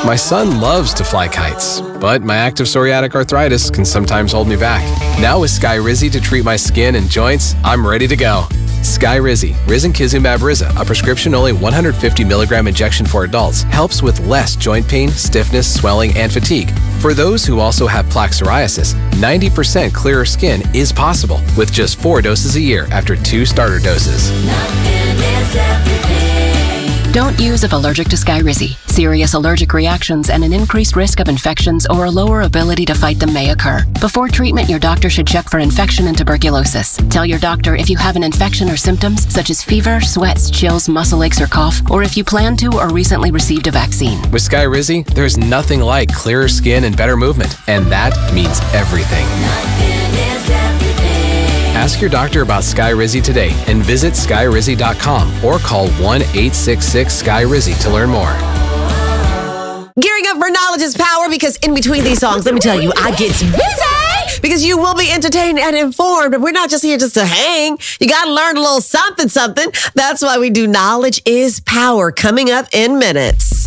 My son loves to fly kites, but my active psoriatic arthritis can sometimes hold me back. Now with Skyrizi to treat my skin and joints, I'm ready to go. Skyrizi, risankizumab Riza, a prescription-only 150 milligram injection for adults, helps with less joint pain, stiffness, swelling, and fatigue. For those who also have plaque psoriasis, 90% clearer skin is possible with just 4 doses a year after 2 starter doses. Don't use if allergic to Skyrizi. Serious allergic reactions and an increased risk of infections or a lower ability to fight them may occur. Before treatment, your doctor should check for infection and tuberculosis. Tell your doctor if you have an infection or symptoms such as fever, sweats, chills, muscle aches, or cough, or if you plan to or recently received a vaccine. With Skyrizi, there's nothing like clearer skin and better movement, and that means everything. Ask your doctor about Skyrizi today and visit skyrizi.com or call 1-866-SKYRIZI to learn more. Gearing up for Knowledge is Power, because in between these songs, let me tell you, I get busy because you will be entertained and informed. But we're not just here just to hang. You got to learn a little something. That's why we do Knowledge is Power, coming up in minutes.